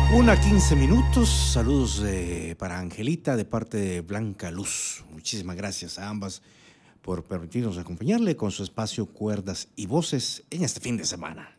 1:15. Saludos para Angelita de parte de Blanca Luz. Muchísimas gracias a ambas por permitirnos acompañarle con su espacio Cuerdas y Voces en este fin de semana.